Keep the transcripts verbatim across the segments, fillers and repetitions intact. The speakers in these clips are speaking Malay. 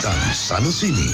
Kelantan sana sini.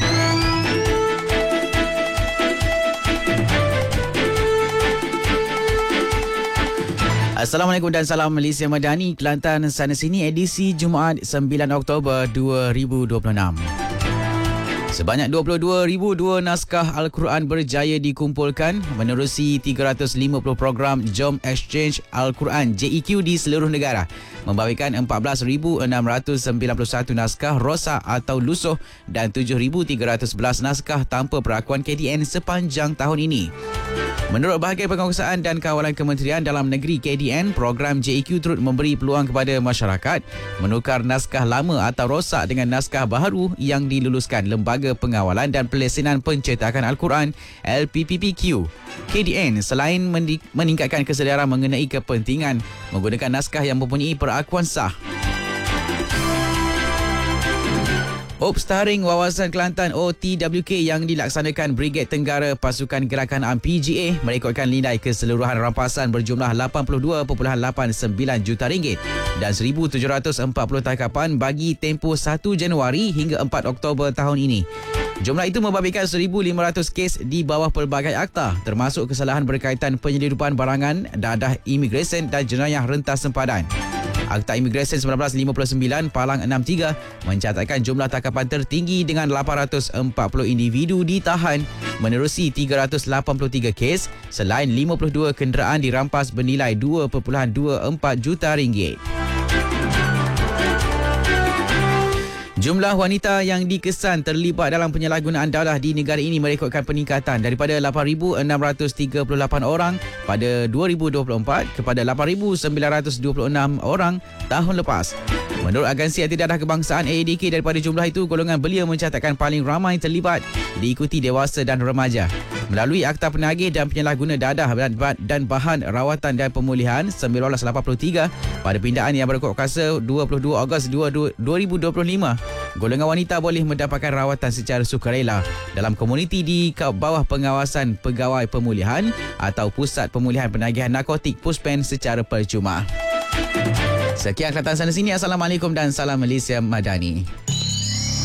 Assalamualaikum dan salam Malaysia Madani, Kelantan sana sini, edisi Jumaat sembilan Oktober dua ribu dua puluh enam. Sebanyak dua puluh dua ribu dua naskah Al-Quran berjaya dikumpulkan menerusi tiga ratus lima puluh program Jom Exchange Al-Quran J E Q di seluruh negara, membawakan empat belas ribu enam ratus sembilan puluh satu naskah rosak atau lusuh dan tujuh ribu tiga ratus sebelas naskah tanpa perakuan K D N sepanjang tahun ini. Menurut Bahagian Penguasaan dan Kawalan Kementerian Dalam Negeri K D N, program J E Q turut memberi peluang kepada masyarakat menukar naskah lama atau rosak dengan naskah baharu yang diluluskan Lembaga Pengawalan dan Pelesinan Pencetakan Al-Quran L P P P Q. K D N selain meningkatkan kesedaran mengenai kepentingan menggunakan naskah yang mempunyai perakuan sah. Opstaring Wawasan Kelantan O T W K yang dilaksanakan Brigade Tenggara Pasukan Gerakan A M P G A merekodkan nilai keseluruhan rampasan berjumlah lapan puluh dua perpuluhan lapan sembilan juta ringgit dan seribu tujuh ratus empat puluh tangkapan bagi tempoh satu Januari hingga empat Oktober tahun ini. Jumlah itu membabitkan seribu lima ratus kes di bawah pelbagai akta, termasuk kesalahan berkaitan penyelundupan barangan, dadah imigresen dan jenayah rentas sempadan. Akta Imigresen seribu sembilan ratus lima puluh sembilan Palang enam tiga mencatatkan jumlah tangkapan tertinggi dengan lapan ratus empat puluh individu ditahan menerusi tiga ratus lapan puluh tiga kes, selain lima puluh dua kenderaan dirampas bernilai dua perpuluhan dua empat juta ringgit. Jumlah wanita yang dikesan terlibat dalam penyalahgunaan dadah di negara ini merekodkan peningkatan daripada lapan ribu enam ratus tiga puluh lapan orang pada dua ribu dua puluh empat kepada lapan ribu sembilan ratus dua puluh enam orang tahun lepas. Menurut Agensi Anti-Dadah Kebangsaan A A D K, daripada jumlah itu, golongan belia mencatatkan paling ramai terlibat, diikuti dewasa dan remaja. Melalui Akta Penagih dan Penyalahguna Dadah dan Bahan Rawatan dan Pemulihan seribu sembilan ratus lapan puluh tiga pada pindaan yang berkod kuasa dua puluh dua Ogos dua ribu dua puluh lima, golongan wanita boleh mendapatkan rawatan secara sukarela dalam komuniti di bawah pengawasan Pegawai Pemulihan atau Pusat Pemulihan Penagihan Narkotik Puspen secara percuma. Sekian Kelantan sana sini. Assalamualaikum dan salam Malaysia Madani.